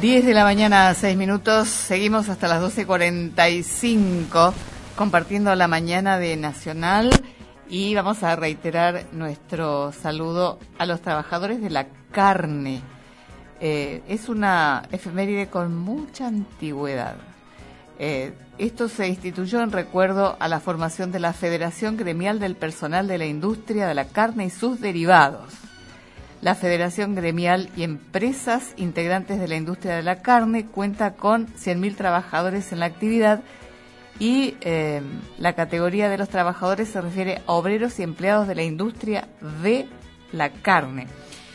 10 de la mañana, 6 minutos. Seguimos hasta las 12:45 compartiendo la mañana de Nacional y vamos a reiterar nuestro saludo a los trabajadores de la carne. Es una efeméride con mucha antigüedad. Esto se instituyó en recuerdo a la formación de la Federación Gremial del Personal de la Industria de la Carne y sus derivados. La Federación Gremial y Empresas Integrantes de la Industria de la Carne cuenta con 100.000 trabajadores en la actividad y la categoría de los trabajadores se refiere a obreros y empleados de la industria de la carne.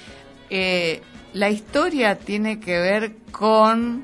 La historia tiene que ver con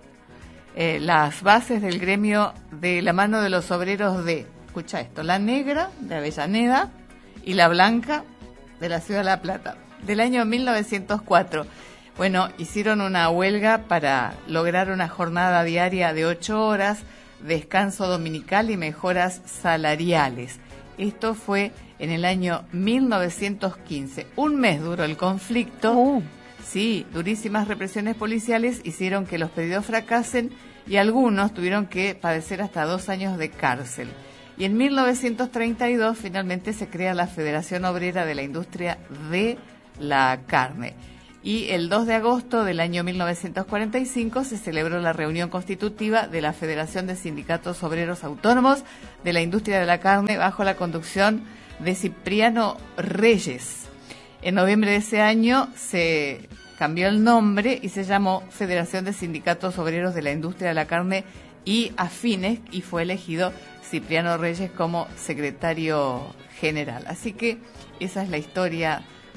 las bases del gremio de la mano de los obreros de, escucha esto, la negra de Avellaneda y la blanca de la ciudad de La Plata, del año 1904. Bueno, hicieron una huelga para lograr una jornada diaria de 8 horas, descanso dominical y mejoras salariales. Esto fue en el año 1915. Un mes duró el conflicto. Sí, durísimas represiones policiales hicieron que los pedidos fracasen y algunos tuvieron que padecer hasta 2 años de cárcel. Y en 1932 finalmente se crea la Federación Obrera de la Industria de la Carne. Y el 2 de agosto del año 1945 se celebró la reunión constitutiva de la Federación de Sindicatos Obreros Autónomos de la Industria de la Carne bajo la conducción de Cipriano Reyes. En noviembre de ese año se cambió el nombre y se llamó Federación de Sindicatos Obreros de la Industria de la Carne y Afines y fue elegido Cipriano Reyes como secretario general. Así que esa es la historia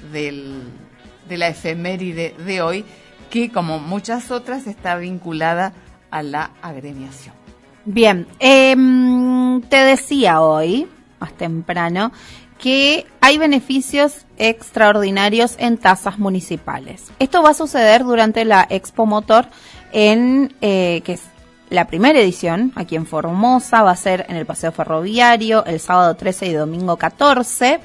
de la efeméride de hoy, que como muchas otras está vinculada a la agremiación. Bien, te decía hoy, más temprano, que hay beneficios extraordinarios en tasas municipales. Esto va a suceder durante la Expo Motor, que es la primera edición aquí en Formosa, va a ser en el Paseo Ferroviario el sábado 13 y domingo 14.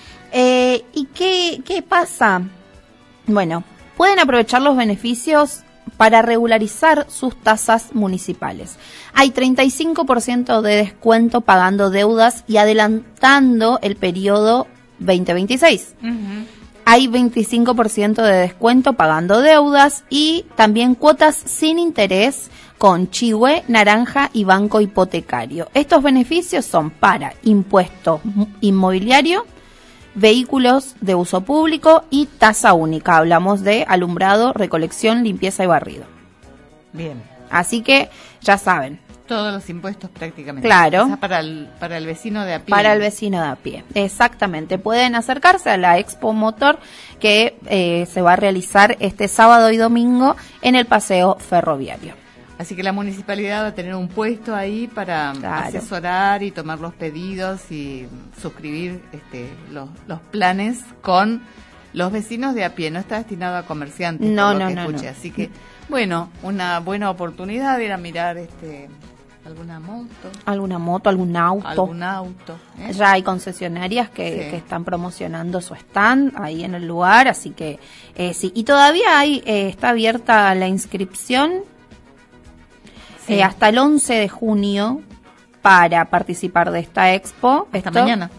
¿Y qué pasa? Bueno, pueden aprovechar los beneficios para regularizar sus tasas municipales. Hay 35% de descuento pagando deudas y adelantando el periodo 2026. Uh-huh. Hay 25% de descuento pagando deudas y también cuotas sin interés con Chihue, Naranja y Banco Hipotecario. Estos beneficios son para impuesto inmobiliario, vehículos de uso público y tasa única. Hablamos de alumbrado, recolección, limpieza y barrido. Bien. Así que ya saben. Todos los impuestos prácticamente. Claro. O sea, para el vecino de a pie. Para el vecino de a pie, exactamente. Pueden acercarse a la Expo Motor que se va a realizar este sábado y domingo en el Paseo Ferroviario. Así que la municipalidad va a tener un puesto ahí para asesorar y tomar los pedidos y suscribir los planes con los vecinos de a pie. No está destinado a comerciantes, no. Así que, bueno, una buena oportunidad era mirar alguna moto, algún auto. Ya hay concesionarias que están promocionando su stand ahí en el lugar, así que sí. Y todavía está abierta la inscripción. Hasta el 11 de junio para participar de esta expo. Mañana.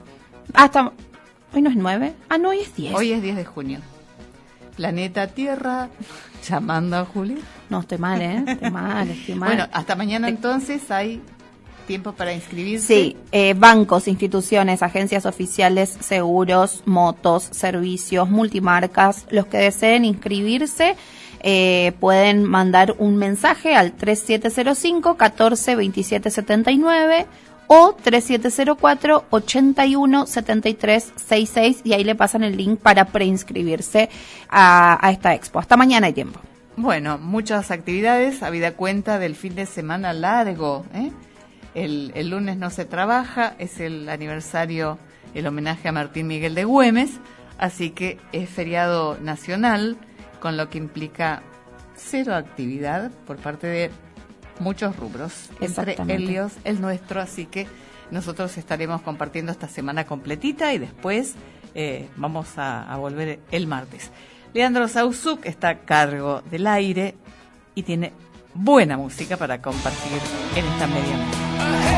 ¿Hoy no es 9? No, hoy es 10. Hoy es 10 de junio. Planeta Tierra, llamando a Juli. No, estoy mal, Estoy mal. Bueno, hasta mañana entonces hay tiempo para inscribirse. Sí, bancos, instituciones, agencias oficiales, seguros, motos, servicios, multimarcas, los que deseen inscribirse. Pueden mandar un mensaje al 3705 14 27 79 o 3704 81 73 66 y ahí le pasan el link para preinscribirse a esta expo. Hasta mañana hay tiempo. Bueno, muchas actividades, habida cuenta del fin de semana largo. El lunes no se trabaja, es el aniversario, el homenaje a Martín Miguel de Güemes, así que es feriado nacional, con lo que implica cero actividad por parte de muchos rubros, entre ellos el nuestro, así que nosotros estaremos compartiendo esta semana completita y después vamos a volver el martes. Leandro Sauzuk está a cargo del aire y tiene buena música para compartir en esta media.